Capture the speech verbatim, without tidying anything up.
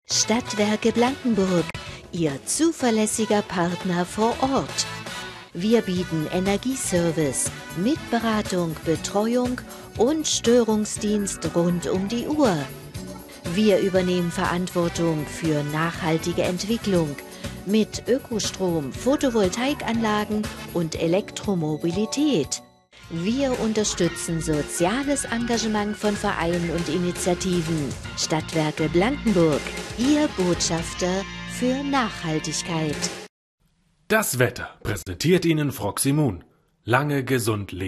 Stadtwerke Blankenburg, Ihr zuverlässiger Partner vor Ort. Wir bieten Energieservice mit Beratung, Betreuung und Störungsdienst rund um die Uhr. Wir übernehmen Verantwortung für nachhaltige Entwicklung mit Ökostrom, Photovoltaikanlagen und Elektromobilität. Wir unterstützen soziales Engagement von Vereinen und Initiativen. Stadtwerke Blankenburg, Ihr Botschafter für Nachhaltigkeit. Das Wetter präsentiert Ihnen Froximun. Lange gesund leben.